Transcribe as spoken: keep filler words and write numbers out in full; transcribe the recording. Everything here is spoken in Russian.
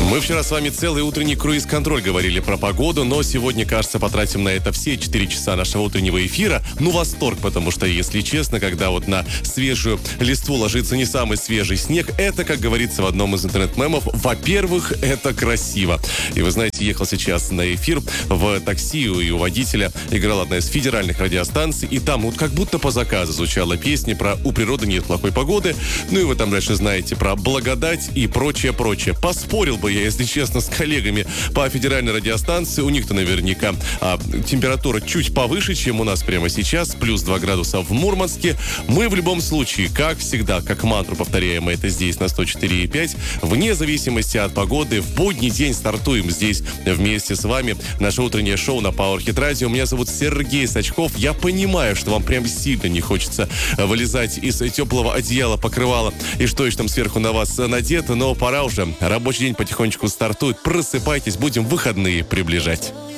Мы вчера с вами целый утренний круиз-контроль говорили про погоду, но сегодня, кажется, потратим на это все четыре часа нашего утреннего эфира. Ну, восторг, потому что, если честно, когда вот на свежую листву ложится не самый свежий снег, это, как говорится в одном из интернет-мемов, во-первых, это красиво. И вы знаете, ехал сейчас на эфир в такси, и у водителя играла одна из федеральных радиостанций, и там вот как будто по заказу звучала песня про «У природы нет плохой погоды», ну и вы там дальше знаете про благодать и прочее-прочее. Поспорил бы я, если честно, с коллегами по федеральной радиостанции. У них-то наверняка а, температура чуть повыше, чем у нас прямо сейчас. Плюс два градуса в Мурманске. Мы в любом случае, как всегда, как мантру повторяем мы это здесь на сто четыре и пять. Вне зависимости от погоды, в будний день стартуем здесь вместе с вами. Наше утреннее шоу на Power Hit Radio. Меня зовут Сергей Сачков. Я понимаю, что вам прям сильно не хочется вылезать из теплого одеяла, покрывала и что еще там сверху на вас надето, но пора уже. Рабочий день потихонечку стартует. Просыпайтесь, будем выходные приближать.